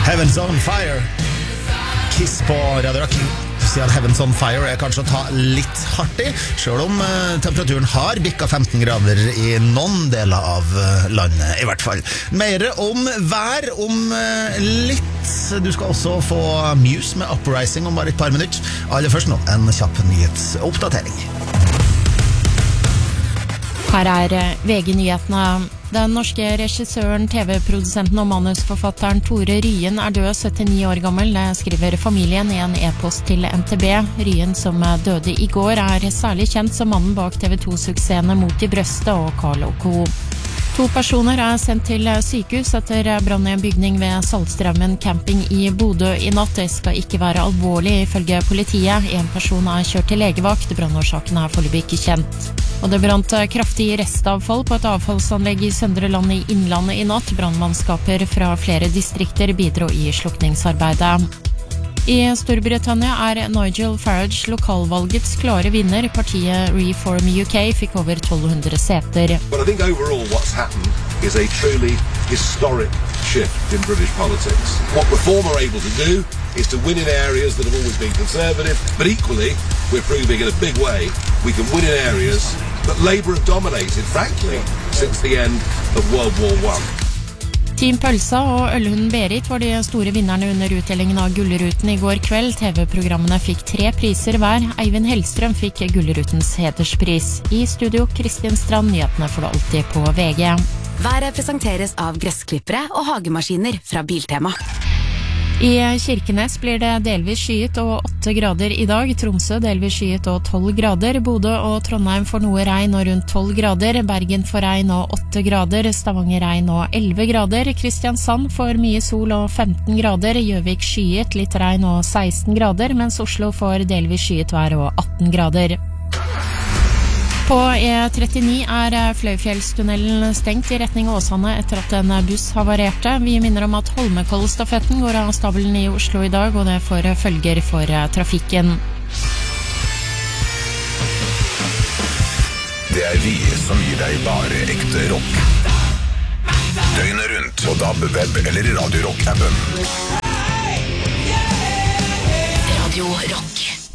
Heaven's on Fire. Kiss på Radio Rock. Si at Heaven's on Fire kanskje å ta litt hardt I, selv om temperaturen har bikket 15 grader I noen deler av landet I hvert fall. Mer om vær om litt. Du skal også få Muse med Uprising om bare et par minutter. Aller først nå, en kjapp nyhetsoppdatering. Her VG-nyhetene. Den norske regissøren, TV-produsenten og manusforfatteren Tore Ryen død 79 år gammel, det skriver familien I en e-post til NTB. Ryen, som døde I går, særlig kjent som mannen bak TV2-suksessene Mot I brøstet og Karl og Co. 2 personer sendt til sykehus etter brann I en bygning ved Saltstraumen camping I Bodø I natt. Det skal ikke være alvorlig ifølge politiet. En person kjørt til legevakt. Brannårsaken foreløpig ikke kjent. Og det brant kraftig restavfall på et avfallsanlegg I Søndre Land I Innlandet I natt. Brannmannskaper fra flere distrikter bidro I slukningsarbeidet. I Storbritannia Nigel Farage lokalvalgets klare vinner. Partiet Reform UK fikk over 1200 seter. But I think overall what's happened is a truly historic shift in British politics. What Reform are able to do is to win in areas that have always been conservative, but equally we're proving in a big way we can win in areas that Labour have dominated, frankly, since the end of World War I. Team Pølsa og Ølhunden Berit var de store vinnerne under utdelingen av Gullruten I går kveld. TV-programmene fikk 3 priser hver. Eivind Hellstrøm fikk Gullrutens hederspris. I studio Kristin Strand, nyhetene får du alltid på VG. Været presenteres av gressklippere og hagemaskiner fra Biltema. I Kirkenes blir det delvis skyet og 8 grader I dag. Tromsø delvis skyet og 12 grader. Bodø og Trondheim får noe regn og rundt 12 grader. Bergen får regn og 8 grader. Stavanger regn og 11 grader. Kristiansand får mye sol og 15 grader. Gjøvik skyet, litt regn og 16 grader, mens Oslo får delvis skyet vær og 18 grader. På E39 Fløyfjellstunnelen stengt I retning Åsane etter at en buss havarerte. Vi minner om at Holmenkollstafetten går av stabelen I Oslo I dag, og det får følger for trafikken. Det vi som gir deg bare ekte rock. Døgnet rundt på DAB, web eller Radio Rock-appen. Radio Rock.